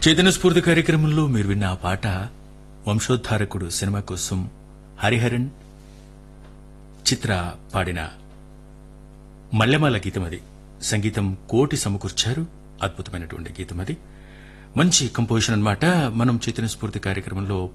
చైతన్య స్ఫూర్తి కార్యక్రమంలో మీరు విన్న ఆ పాట వంశోద్ధారకుడు సినిమా కోసం హరిహరన్ చిత్ర పాడిన మల్లెమాల గీతం. అది సంగీతం కోటి సమకూర్చారు. అద్భుతమైనటువంటి గీతం అది. మంచి కంపోజిషన్ అన్నమాట. మనం చైతన్య స్ఫూర్తి కార్యక్రమంలో